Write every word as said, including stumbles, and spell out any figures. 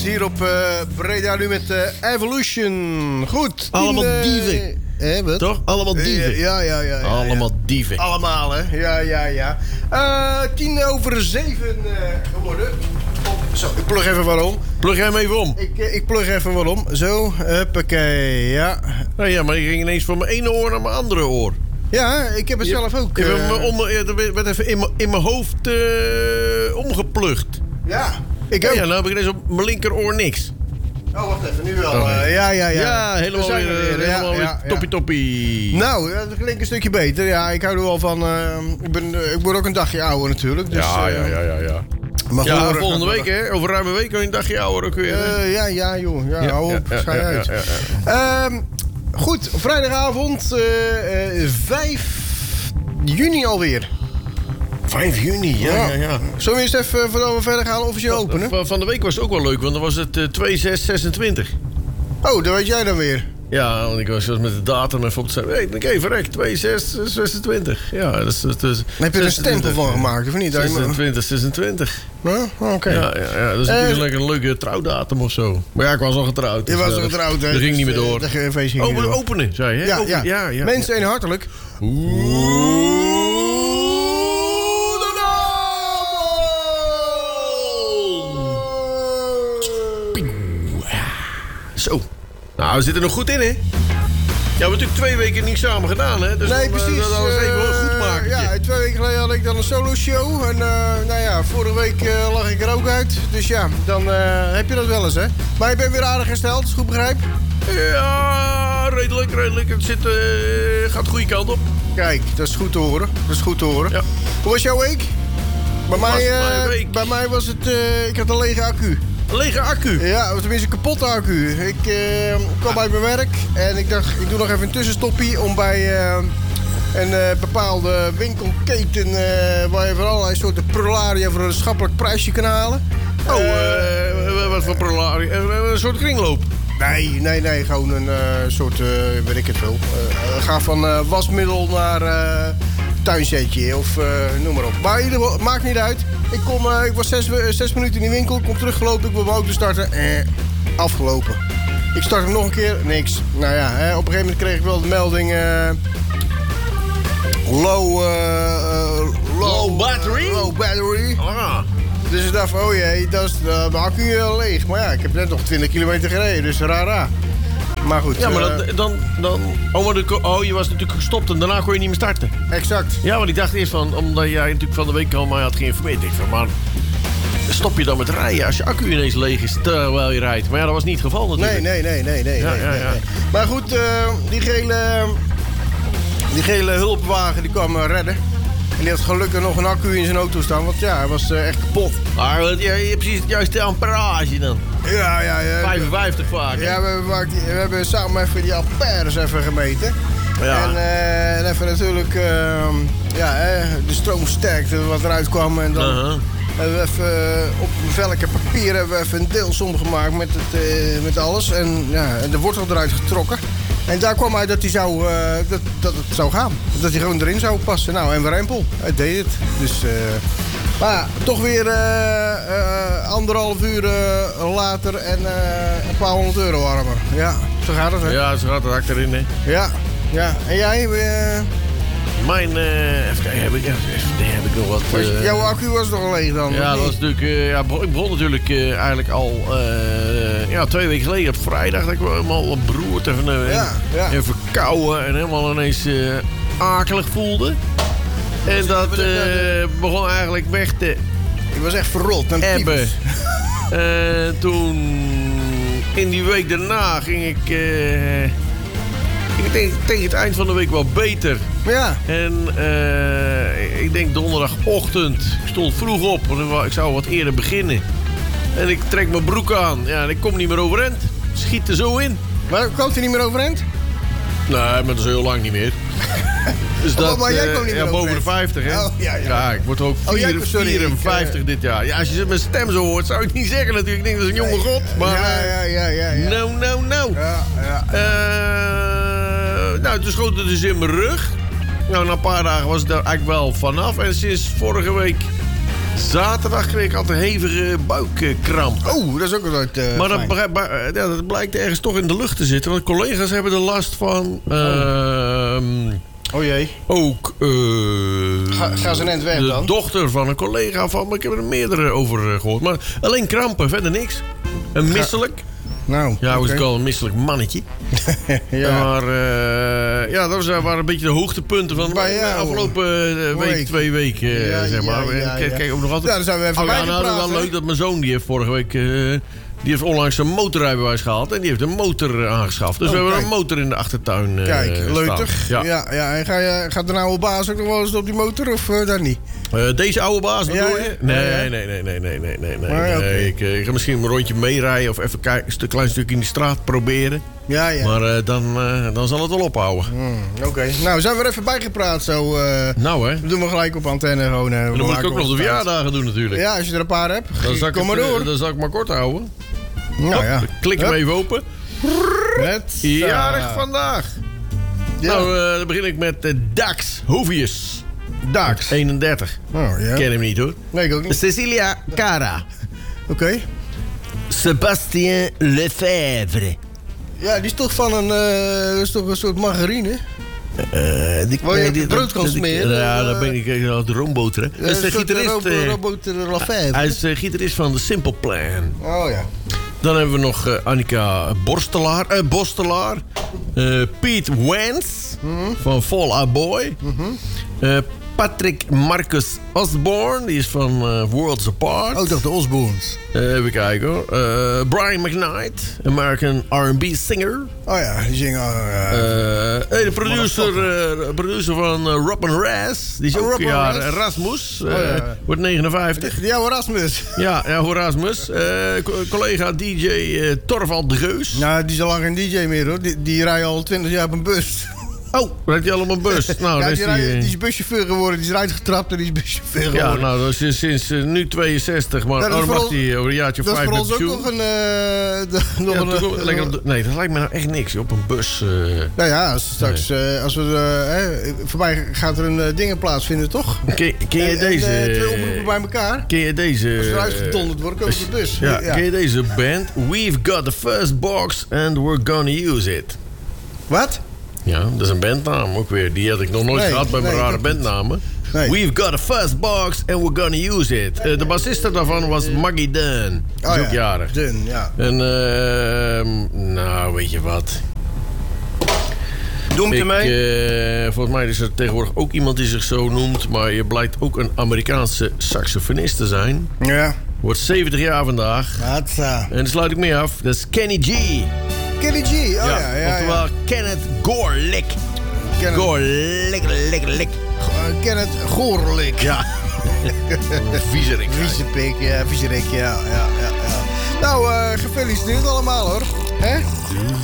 hier op uh, Breda nu met uh, Evolution. Goed. Allemaal tien, uh, dieven. Eh, wat? Toch? Allemaal dieven. Uh, ja, ja, ja, ja. Allemaal ja. dieven. Allemaal, hè? Ja, ja, ja. Uh, tien over zeven uh, geworden. Oh, zo, ik plug even wat om. Plug hem even om. Ik, uh, ik plug even wat om. Zo, huppakee, ja. Nou ja, maar je ging ineens van mijn ene oor naar mijn andere oor. Ja, ik heb het je, zelf ook. Ik heb uh, hem om, ja, werd even in mijn, in mijn hoofd uh, omgeplucht. Ja, ik ja, ook. Ja, nou heb ik ineens op mijn linkeroor niks. Oh, wacht even, nu wel. Oh, nee. uh, ja, ja, ja. Ja, helemaal weer, weer, helemaal ja, weer ja, toppie toppie. Nou, dat klinkt een stukje beter. Ja, ik hou er wel van. Uh, ik, ben, uh, ik word ook een dagje ouder natuurlijk. Dus, ja, uh, ja, ja, ja, ja. Maar ja, horen, volgende week, hè? Over ruim een week kan je een dagje ouder ook weer. Uh, ja, ja, joh. Ja, ja, hou op. Ja, Schij ja, uit. Ja, ja, ja. Uh, goed, vrijdagavond. Uh, uh, vijf juni alweer. vijf juni, ja, ja, ja. Zullen we eens even, voordat we verder gaan, officieel openen? Van, van de week was het ook wel leuk, want dan was het uh, twee zes zesentwintig. Oh, dat weet jij dan weer. Ja, want ik was met de datum even op te zeggen. Hey, ik even recht, twee zes zesentwintig. Ja, dat is... Dat is heb je er een stempel van gemaakt, of niet? zesentwintig, zesentwintig. Ja, oké. Okay. Ja, ja, ja, dat is natuurlijk uh, een leuke trouwdatum of zo. Maar ja, ik was al getrouwd. Je dus, was al getrouwd, hè? Dat ging niet meer door. Dat feestje ging Open, niet door. Openen, zei je, hè? Ja, Open, ja. ja, ja. Mensen, en hartelijk. Oeh. Zo. Nou, we zitten er nog goed in, hè? Ja, we hebben natuurlijk twee weken niet samen gedaan, hè? Dus nee, dan, precies. Dat was even uh, goed maken. Ja, twee weken geleden had ik dan een solo-show. En uh, nou ja, vorige week uh, lag ik er ook uit. Dus ja, dan uh, heb je dat wel eens, hè? Maar je bent weer aardig hersteld, als ik goed begrijp? Ja, redelijk, redelijk. Het zit, uh, gaat de goede kant op. Kijk, dat is goed te horen. Dat is goed te horen. Ja. Hoe was jouw week? Bij mij, uh, week? bij mij was het... Uh, ik had een lege accu. Een lege accu? Ja, tenminste een kapotte accu. Ik uh, kwam uit mijn werk en ik dacht, ik doe nog even een tussenstoppie om bij uh, een uh, bepaalde winkelketen uh, waar je voor allerlei soorten prularia voor een schappelijk prijsje kan halen. Oh, uh, uh, wat voor prularia? Uh, een soort kringloop? Nee, nee, nee, gewoon een uh, soort, uh, weet ik het veel. Uh, ga van uh, wasmiddel naar uh, tuinzetje of uh, noem maar op. Maar in ieder geval, maakt niet uit. Ik, kom, uh, ik was zes, uh, zes minuten in die winkel, kom teruggelopen, ik wil mijn auto starten. Eh, afgelopen. Ik start hem nog een keer, niks. Nou ja, hè, op een gegeven moment kreeg ik wel de melding... Uh, low, uh, uh, low... Low battery? Uh, low battery. Ah. Dus ik dacht van, oh jee, dat is uh, mijn accu uh, leeg. Maar ja, ik heb net nog twintig kilometer gereden, dus raar. Maar goed. Ja, maar uh, dat, dan... dan oh, maar de, oh, je was natuurlijk gestopt en daarna kon je niet meer starten. Exact. Ja, want ik dacht eerst van... Omdat jij natuurlijk van de week al mij had geïnformeerd. Ik van, maar... Stop je dan met rijden als je accu ineens leeg is terwijl je rijdt? Maar ja, dat was niet het geval natuurlijk. Nee, nee, nee, nee, nee. Ja, nee, ja, nee, ja. nee. Maar goed, uh, die gele... Die gele hulpwagen die kwam uh, redden. En die had gelukkig nog een accu in zijn auto staan. Want ja, hij was uh, echt kapot. Maar ja, je hebt precies het juiste amperage dan. Ja, ja, ja. vijfenvijftig vaak. Ja, we hebben, we hebben samen even die ampères even gemeten. Ja. En, uh, en even natuurlijk uh, ja, uh, de stroomsterkte wat eruit kwam. En dan uh-huh. hebben we even uh, op velke papier hebben we even een deelsom gemaakt met, het, uh, met alles. En ja, de wortel eruit getrokken. En daar kwam uit dat, hij zou, uh, dat, dat het zou gaan. Dat hij gewoon erin zou passen. Nou, en Warempel, hij deed het. Dus, uh, maar ja, toch weer uh, uh, anderhalf uur uh, later en uh, een paar honderd euro armer. Ja, zo gaat het, hè? Ja, zo gaat het hak erin, hè? Ja, ja. En jij? Uh... Mijn, uh, even kijken, heb ik, even, nee, heb ik nog wat... Uh... Jouw accu was toch al leeg dan? Ja, dat was natuurlijk... Uh, ja, ik begon natuurlijk uh, eigenlijk al uh, ja, twee weken geleden op vrijdag. Dat ik helemaal beroerd en, uh, ja, ja. en verkouden en helemaal ineens uh, akelig voelde. En dat uh, begon eigenlijk weg te... Ik was echt verrot en ebben. En uh, toen... In die week daarna ging ik... Uh, Ik denk tegen het eind van de week wel beter. Ja. En uh, ik denk donderdagochtend. Ik stond vroeg op, want ik zou wat eerder beginnen. En ik trek mijn broek aan. Ja, en ik kom niet meer overeind. Schiet er zo in. Maar kwam hij niet meer overeind? Nee, maar dat is heel lang niet meer. Dus dat, oh, maar jij kwam niet uh, meer ja, boven de vijftig, hè? Oh, ja, ja. ja, ik word ook oh, jij, sorry, vierenvijftig ik, uh... dit jaar. Ja, als je mijn stem zo hoort, zou ik niet zeggen natuurlijk. Ik denk, dat is een jonge god. Maar, ja, ja, ja, ja, ja. No, no, no. Ja, ja. Uh, nou, toen schoot het dus in mijn rug. Nou, na een paar dagen was ik daar eigenlijk wel vanaf. En sinds vorige week Zaterdag kreeg ik altijd hevige buikkramp. Oh, dat is ook wel uit. Uh, maar dat, bra- bra- ja, dat blijkt ergens toch in de lucht te zitten. Want collega's hebben er last van. Uh, oh jee. Ook uh, Ga, ga ze net weg de dan? dochter van een collega van. Maar ik heb er meerdere over gehoord. Maar alleen krampen, verder niks. En misselijk. Nou, ja, hoe is okay. het al? Een misselijk mannetje. ja. Maar uh, ja, dat waren een beetje de hoogtepunten van maar de ja, afgelopen uh, week, week, twee weken, uh, ja, zeg maar. Ja, ja, kijk, kijk ook nog altijd. Ja, daar zijn we even oh, bij ja, nou, gepraat, wel leuk dat mijn zoon die heeft vorige week. Uh, die heeft onlangs een motorrijbewijs gehaald en die heeft een motor aangeschaft. Dus oh, we hebben kijk. een motor in de achtertuin. Uh, kijk, leutig. Ja. Ja, ja. En ga je, gaat de oude baas ook nog wel eens op die motor of uh, daar niet? Uh, deze oude baas bedoel ja, je? Nee, ja, ja. nee, nee, nee, nee, nee, nee. nee. Maar, okay. ik, uh, ik ga misschien een rondje meerijden of even een klein stukje in de straat proberen. Ja, ja. Maar uh, dan, uh, dan zal het wel ophouden. Mm, Oké. Okay. Nou, zijn we er even bijgepraat zo. Uh, nou hè. We doen we gelijk op antenne gewoon. Uh, dan moet ik ook nog de verjaardagen doen natuurlijk. Ja, als je er een paar hebt. Dan zal ik, kom maar het, door. Dan zal ik maar kort houden. Nou Hop, ja. Klik hem even open. Met jarig vandaag. Ja. Nou, uh, dan begin ik met uh, Dax Hovius. Dax. eenendertig. Oh, ja. Ken hem niet hoor. Nee, ik ook niet. Cecilia Cara. Oké. Okay. Sebastien Lefebvre. Ja, die is toch van een, uh, is toch een soort margarine? Uh, die, waar je die, brood kan smeren? Ja, uh, dan ben ik uh, de roomboter. Hè. Ja, dat is de gitarist. Uh, Roomboter Lefebvre. Hij is uh, gitarist van The Simple Plan. Oh ja. Dan hebben we nog uh, Annika Borstelaar, uh, Bostelaar. Uh, Pete Wentz mm-hmm. van Fall Out Boy. Mm-hmm. Uh, Patrick Marcus Osborne, die is van uh, Worlds Apart. Oh, toch de Osbornes. Uh, even kijken hoor. Uh, Brian McKnight, American R and B singer. Oh ja, die zingen... Uh, uh, hey, de producer, uh, producer van uh, Robin Raz. Die is oh, ook jaar Erasmus. Uh, oh, ja. Wordt negenenvijftig. Ja, Erasmus. Ja, ja Erasmus. Uh, collega D J uh, Torvald de Geus. Nou, die is al lang geen D J meer hoor. Die, die rijdt al twintig jaar op een bus. Oh, rijdt hij allemaal een bus? Nou, ja, die, die, rijdt, die is buschauffeur geworden. Die is eruit getrapt en die is buschauffeur geworden. Ja, nou, dat is sinds uh, nu tweeënzestig. Maar ja, oh, mag hij over een jaartje of vijf met pensioen. Dat is voor ons ook nog een... Uh, de, nog ja, een toch, uh, lekker, nee, dat lijkt me nou echt niks op een bus. Uh, nou ja, als, straks, nee. uh, als we uh, uh, voorbij gaat er een uh, dingen plaatsvinden, toch? Ken, ken je en, deze... En, uh, twee oproepen bij elkaar. Ken je deze... Als we eruit gedonderd worden, komen we op de bus. Ja, ja. Ken je deze band? We've got the first box and we're gonna use it. Wat? Ja, dat is een bandnaam ook weer. Die had ik nog nooit nee, gehad bij mijn nee, rare bandnamen. Nee. We've got a first box and we're gonna use it. Uh, de bassiste daarvan was Maggie Dunn. Die is oh, ook ja. jarig. Dunn, ja. En, uh, nou, weet je wat. Doe hem ermee. Uh, volgens mij is er tegenwoordig ook iemand die zich zo noemt. Maar je blijkt ook een Amerikaanse saxofonist te zijn. Ja. Wordt zeventig jaar vandaag. Hatsa. En daar sluit ik mee af. Dat is Kenny G. Kenny G, oh ja, ja, ja. Oftewel ja. Kenneth Gorlick. Kenneth... Gorlick, lick, lick. Uh, Kenneth Gorlick. Ja. Viezerik. Viezepik, ja, viezerik, ja, ja, ja, ja. Nou, uh, gefeliciteerd allemaal hoor. Hè?